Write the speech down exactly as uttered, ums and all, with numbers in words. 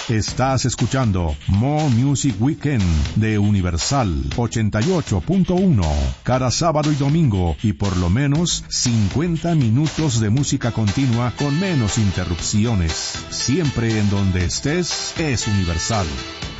Estás escuchando More Music Weekend de Universal ochenta y ocho punto uno. Cada sábado y domingo y por lo menos cincuenta minutos de música continua con menos interrupciones. Siempre en donde estés es Universal.